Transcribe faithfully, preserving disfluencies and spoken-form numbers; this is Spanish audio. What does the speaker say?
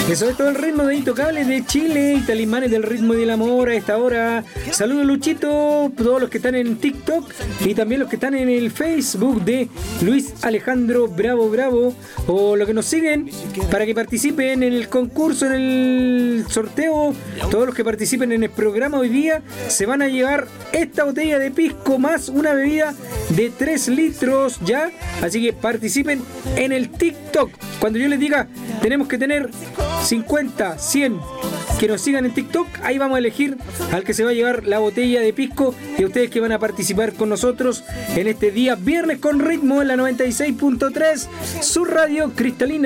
Eso es todo el ritmo de Intocables de Chile y Talismanes del Ritmo y del Amor a esta hora. Saludos, Luchito, todos los que están en TikTok y también los que están en el Facebook de Luis Alejandro Bravo Bravo, o los que nos siguen para que participen en el concurso, en el sorteo. Todos los que participen en el programa hoy día se van a llevar esta botella de pisco más una bebida de tres litros ya. Así que participen en el TikTok. Cuando yo les diga tenemos que tener cincuenta, cien que nos sigan en TikTok, ahí vamos a elegir al que se va a llevar la botella de pisco, y a ustedes que van a participar con nosotros en este día viernes con ritmo en la noventa y seis punto tres, su radio cristalina.